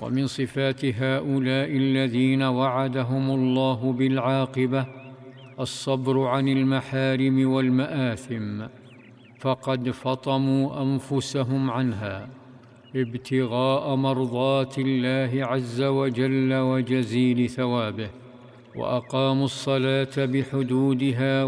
ومن صفات هؤلاء الذين وعدهم الله بالعاقبة الصبر عن المحارم والمآثم، فقد فطموا أنفسهم عنها ابتغاء مرضات الله عز وجل وجزيل ثوابه، وأقاموا الصلاة بحدودها